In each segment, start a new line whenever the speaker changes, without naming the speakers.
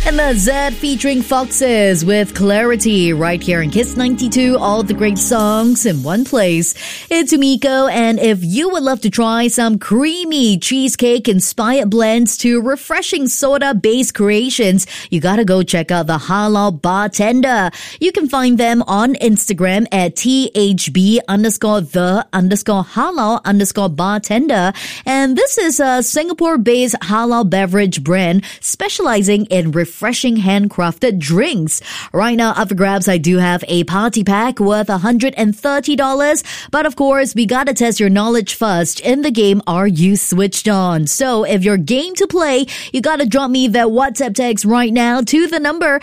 And the Z featuring Foxes with Clarity right here in Kiss 92. All the great songs in one place. It's Umiko, and if you would love to try some creamy cheesecake-inspired blends to refreshing soda-based creations, you gotta go check out the Halal Bartender. You can find them on Instagram at THB_the_halal_bartender. And this is a Singapore-based halal beverage brand specializing in refreshing handcrafted drinks. Right now, up for grabs, I do have a party pack worth $130. But of course, we gotta test your knowledge first. In the game, are you switched on? So if you're game to play, you gotta drop me that WhatsApp text right now to the number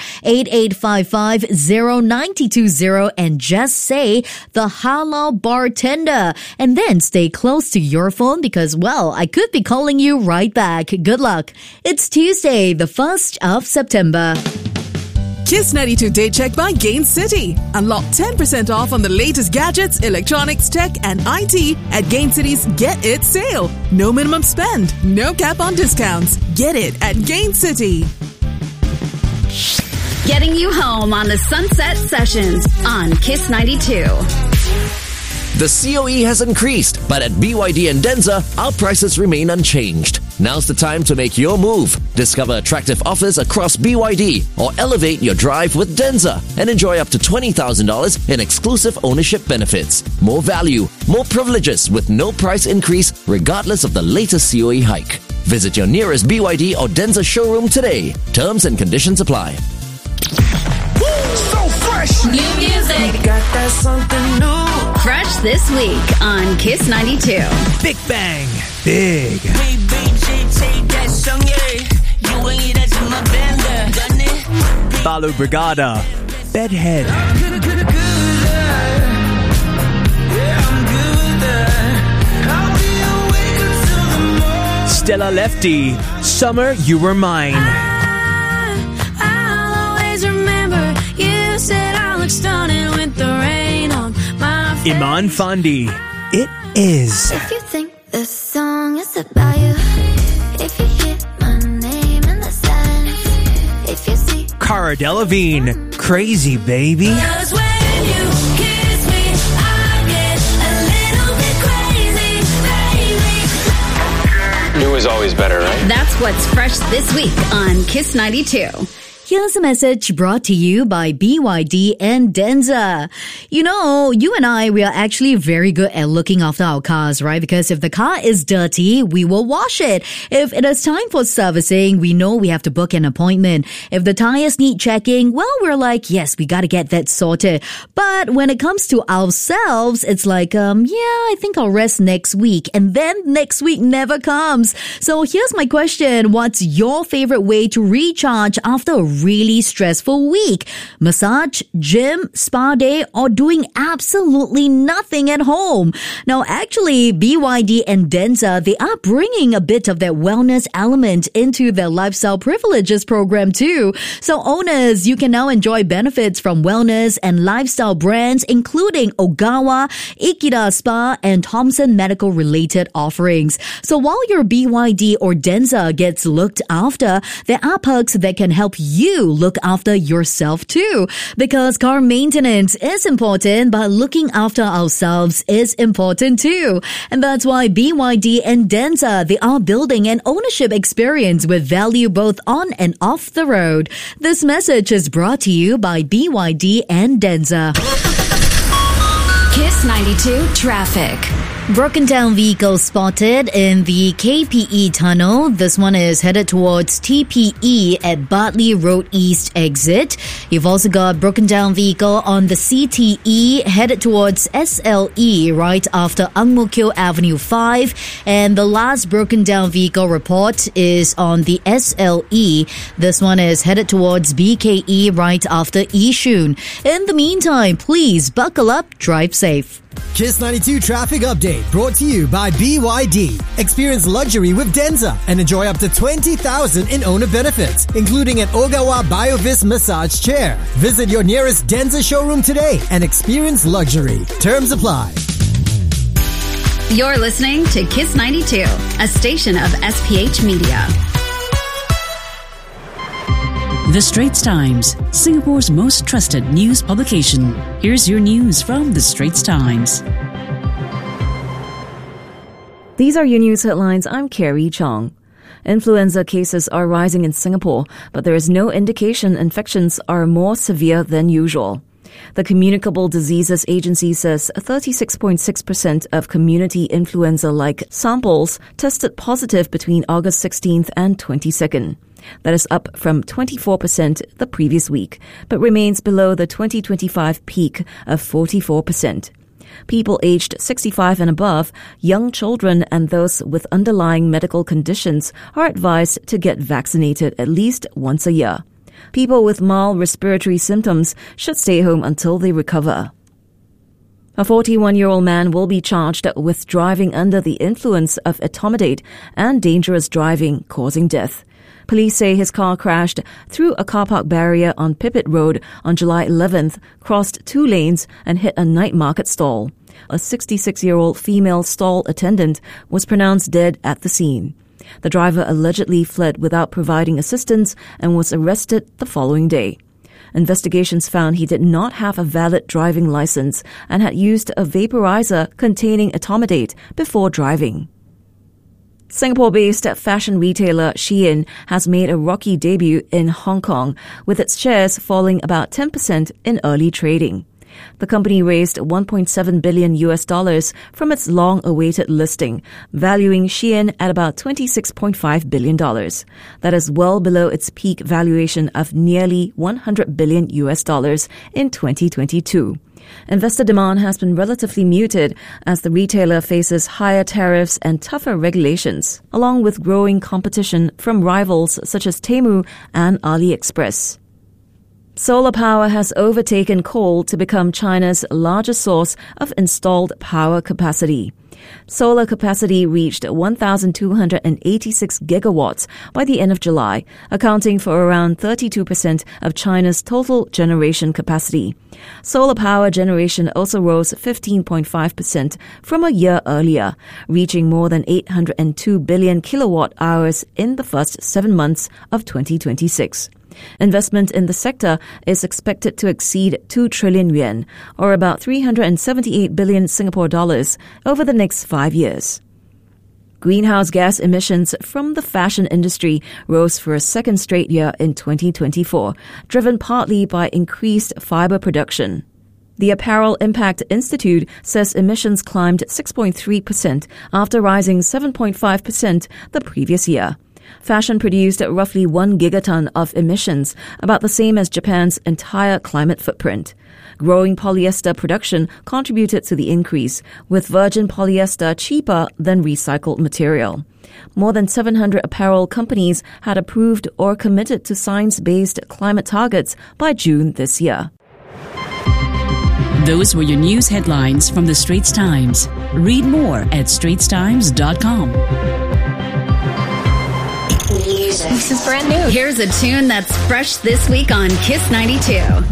8855-09020 and just say the Halal Bartender. And then stay close to your phone because, well, I could be calling you right back. Good luck. It's Tuesday, the 1st of September.
Kiss 92 Day Check by Gain City. Unlock 10% off on the latest gadgets, electronics, tech, and IT at Gain City's Get It sale. No minimum spend, no cap on discounts. Get it at Gain City.
Getting you home on the Sunset Sessions on Kiss 92.
The COE has increased, but at BYD and Denza, our prices remain unchanged. Now's the time to make your move. Discover attractive offers across BYD or elevate your drive with Denza and enjoy up to $20,000 in exclusive ownership benefits. More value, more privileges with no price increase regardless of the latest COE hike. Visit your nearest BYD or Denza showroom today. Terms and conditions apply.
So fresh!
New music.
Got that something new.
Fresh this week on Kiss 92.
Big Bang. Big. Balu Brigada. Bedhead. Stella Lefty. Summer, You Were Mine.
I'll always remember you said I look stunning with the rain on my face.
Iman Fandi. It Is.
If you think this song is about you, if you hear my name in the silence, if you see
Cara Delevingne. Crazy Baby.
'cause when you kiss me, I get a little bit crazy, baby.
New is always better, right?
That's what's fresh this week on Kiss 92.
Here's a message brought to you by BYD and Denza. You know, you and I, we are actually very good at looking after our cars, right? Because if the car is dirty, we will wash it. If it is time for servicing, we know we have to book an appointment. If the tires need checking, well, we're like, yes, we gotta get that sorted. But when it comes to ourselves, it's like, yeah, I think I'll rest next week. And then next week never comes. So here's my question. What's your favorite way to recharge after a really stressful week? Massage, gym, spa day, or doing absolutely nothing at home? Now, actually, BYD and Denza, they are bringing a bit of that wellness element into their lifestyle privileges program too. So owners, you can now enjoy benefits from wellness and lifestyle brands, including Ogawa, Ikeda Spa, and Thompson Medical related offerings. So while your BYD or Denza gets looked after, there are perks that can help you look after yourself too. Because car maintenance is important, but looking after ourselves is important too. And that's why BYD and Denza, they are building an ownership experience with value both on and off the road. This message is brought to you by BYD and Denza.
Kiss 92 Traffic.
Broken down vehicle spotted in the KPE tunnel. This one is headed towards TPE at Bartley Road East exit. You've also got broken down vehicle on the CTE headed towards SLE right after Ang Mo Kio Avenue 5. And the last broken down vehicle report is on the SLE. This one is headed towards BKE right after Yishun. In the meantime, please buckle up, drive safe.
Kiss 92 Traffic Update brought to you by BYD. Experience luxury with Denza and enjoy up to $20,000 in owner benefits, including an Ogawa BioVis massage chair. Visit your nearest Denza showroom today and experience luxury. Terms apply.
You're listening to Kiss 92, a station of SPH Media.
The Straits Times, Singapore's most trusted news publication. Here's your news from The Straits Times.
These are your news headlines. I'm Carrie Chong. Influenza cases are rising in Singapore, but there is no indication infections are more severe than usual. The Communicable Diseases Agency says 36.6% of community influenza-like samples tested positive between August 16th and 22nd. That is up from 24% the previous week, but remains below the 2025 peak of 44%. People aged 65 and above, young children, and those with underlying medical conditions are advised to get vaccinated at least once a year. People with mild respiratory symptoms should stay home until they recover. A 41-year-old man will be charged with driving under the influence of etomidate and dangerous driving causing death. Police say his car crashed through a car park barrier on Pipit Road on July 11th, crossed 2 lanes and hit a night market stall. A 66-year-old female stall attendant was pronounced dead at the scene. The driver allegedly fled without providing assistance and was arrested the following day. Investigations found he did not have a valid driving license and had used a vaporizer containing etomidate before driving. Singapore-based fashion retailer Shein has made a rocky debut in Hong Kong, with its shares falling about 10% in early trading. The company raised $1.7 billion from its long-awaited listing, valuing Shein at about $26.5 billion. That is well below its peak valuation of nearly $100 billion in 2022. Investor demand has been relatively muted as the retailer faces higher tariffs and tougher regulations, along with growing competition from rivals such as Temu and AliExpress. Solar power has overtaken coal to become China's largest source of installed power capacity. Solar capacity reached 1,286 gigawatts by the end of July, accounting for around 32% of China's total generation capacity. Solar power generation also rose 15.5% from a year earlier, reaching more than 802 billion kilowatt hours in the first 7 months of 2026. Investment in the sector is expected to exceed 2 trillion yuan, or about 378 billion Singapore dollars, over the next 5 years. Greenhouse gas emissions from the fashion industry rose for a second straight year in 2024, driven partly by increased fiber production. The Apparel Impact Institute says emissions climbed 6.3% after rising 7.5% the previous year. Fashion produced roughly 1 gigaton of emissions, about the same as Japan's entire climate footprint. Growing polyester production contributed to the increase, with virgin polyester cheaper than recycled material. More than 700 apparel companies had approved or committed to science-based climate targets by June this year.
Those were your news headlines from The Straits Times. Read more at straitstimes.com.
This is brand new. Here's a tune that's fresh this week on Kiss 92.